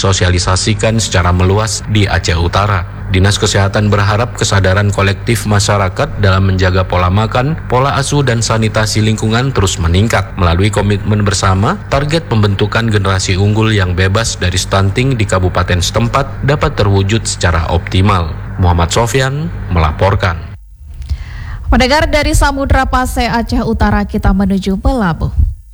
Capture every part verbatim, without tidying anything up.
disosialisasikan secara meluas di Aceh Utara. Dinas Kesehatan berharap kesadaran kolektif masyarakat dalam menjaga pola makan, pola asuh dan sanitasi lingkungan terus meningkat. Melalui komitmen bersama, target pembentukan generasi unggul yang bebas dari stunting di kabupaten setempat dapat terwujud secara optimal. Muhammad Sofyan melaporkan. Mendengar dari Samudra Pasai Aceh Utara, kita menuju Melabuh.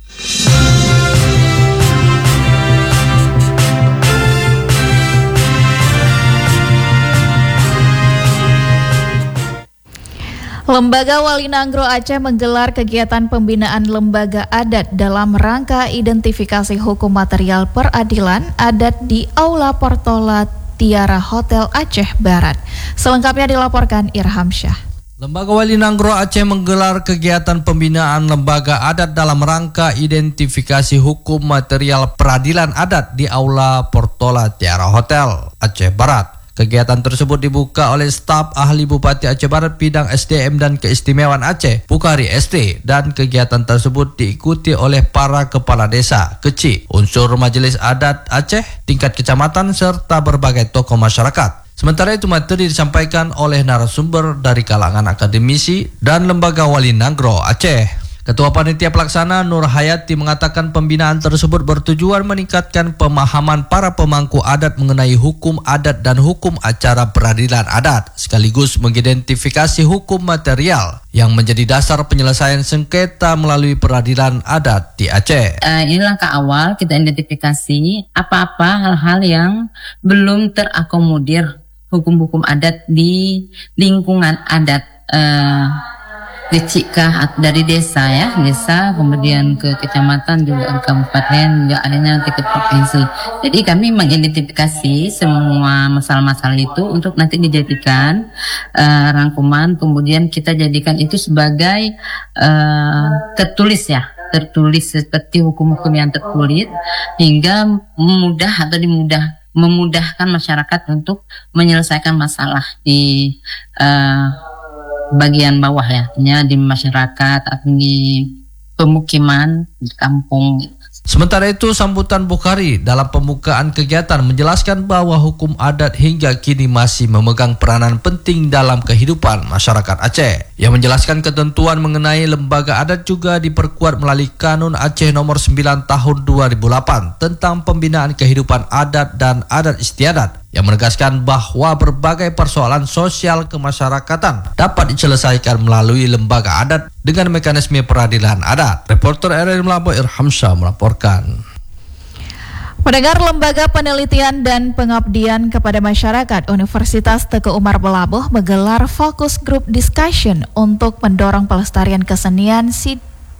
Lembaga Wali Nanggro Aceh menggelar kegiatan pembinaan lembaga adat dalam rangka identifikasi hukum material peradilan adat di Aula Portola Tiara Hotel Aceh Barat. Selengkapnya dilaporkan Irham Syah. Lembaga Wali Nanggro Aceh menggelar kegiatan pembinaan lembaga adat dalam rangka identifikasi hukum material peradilan adat di Aula Portola Tiara Hotel Aceh Barat. Kegiatan tersebut dibuka oleh staf ahli Bupati Aceh Barat bidang S D M dan keistimewaan Aceh, Bukhari S D, dan kegiatan tersebut diikuti oleh para kepala desa, kecil, unsur majelis adat Aceh, tingkat kecamatan, serta berbagai tokoh masyarakat. Sementara itu materi disampaikan oleh narasumber dari kalangan akademisi dan lembaga Wali Nanggro Aceh. Ketua Panitia Pelaksana Nur Hayati mengatakan pembinaan tersebut bertujuan meningkatkan pemahaman para pemangku adat mengenai hukum adat dan hukum acara peradilan adat, sekaligus mengidentifikasi hukum material yang menjadi dasar penyelesaian sengketa melalui peradilan adat di Aceh. Uh, ini langkah awal kita identifikasi apa-apa hal-hal yang belum terakomodir hukum-hukum adat di lingkungan adat. Uh, Kecikah dari desa ya, desa kemudian ke kecamatan juga ke kabupaten juga adanya nanti ke provinsi. Jadi kami mengidentifikasi semua masalah-masalah itu untuk nanti dijadikan uh, rangkuman, kemudian kita jadikan itu sebagai uh, tertulis ya, tertulis seperti hukum-hukum yang tertulis hingga mudah atau dimudah memudahkan masyarakat untuk menyelesaikan masalah di uh, bagian bawah ya, artinya di masyarakat atau di pemukiman, di kampung. Sementara itu, sambutan Bukhari dalam pembukaan kegiatan menjelaskan bahwa hukum adat hingga kini masih memegang peranan penting dalam kehidupan masyarakat Aceh. Yang menjelaskan ketentuan mengenai lembaga adat juga diperkuat melalui Kanun Aceh nomor sembilan tahun dua ribu delapan tentang pembinaan kehidupan adat dan adat istiadat, yang menegaskan bahwa berbagai persoalan sosial kemasyarakatan dapat diselesaikan melalui lembaga adat dengan mekanisme peradilan adat. Reporter R R I Melabuh Irham Syah melaporkan. Pendengar, Lembaga Penelitian dan Pengabdian kepada Masyarakat Universitas Teguh Umar Melabuh menggelar fokus group discussion untuk mendorong pelestarian kesenian si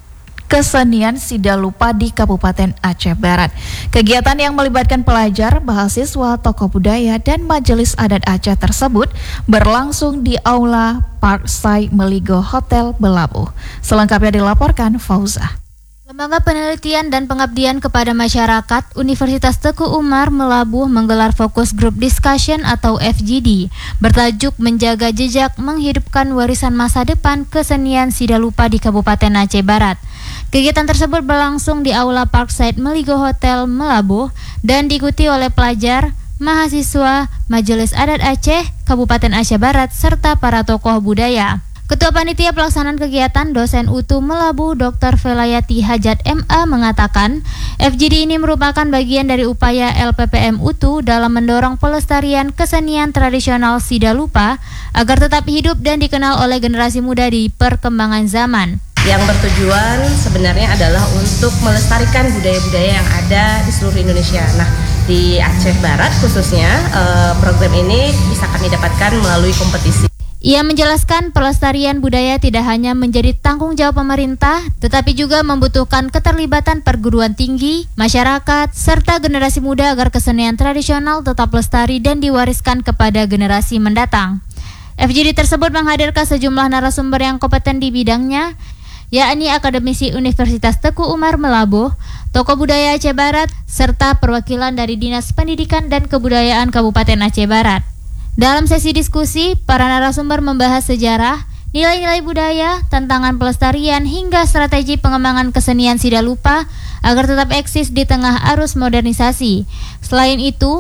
Kesenian Sidalupa di Kabupaten Aceh Barat. Kegiatan yang melibatkan pelajar, mahasiswa, tokoh budaya, dan majelis adat Aceh tersebut berlangsung di Aula Parkside Meligo Hotel Melabuh. Selengkapnya dilaporkan Fauza. Lembaga Penelitian dan Pengabdian kepada Masyarakat Universitas Teguh Umar Melabuh menggelar fokus group discussion atau F G D bertajuk Menjaga Jejak Menghidupkan Warisan Masa Depan Kesenian Sidalupa di Kabupaten Aceh Barat. Kegiatan tersebut berlangsung di Aula Parkside Meligo Hotel Melabuh dan diikuti oleh pelajar, mahasiswa, Majelis Adat Aceh, Kabupaten Aceh Barat, serta para tokoh budaya. Ketua Panitia Pelaksanaan Kegiatan Dosen U T U Melabuh Doktor Velayati Hajat M A mengatakan F G D ini merupakan bagian dari upaya L P P M U T U dalam mendorong pelestarian kesenian tradisional Sidalupa agar tetap hidup dan dikenal oleh generasi muda di perkembangan zaman. Yang bertujuan sebenarnya adalah untuk melestarikan budaya-budaya yang ada di seluruh Indonesia. Nah, di Aceh Barat khususnya program ini bisa kami dapatkan melalui kompetisi. Ia menjelaskan pelestarian budaya tidak hanya menjadi tanggung jawab pemerintah, tetapi juga membutuhkan keterlibatan perguruan tinggi, masyarakat, serta generasi muda agar kesenian tradisional tetap lestari dan diwariskan kepada generasi mendatang. F G D tersebut menghadirkan sejumlah narasumber yang kompeten di bidangnya, yakni akademisi Universitas Teguh Umar Melabuh, tokoh budaya Aceh Barat, serta perwakilan dari Dinas Pendidikan dan Kebudayaan Kabupaten Aceh Barat. Dalam sesi diskusi, para narasumber membahas sejarah, nilai-nilai budaya, tantangan pelestarian, hingga strategi pengembangan kesenian Sidalupa agar tetap eksis di tengah arus modernisasi. Selain itu,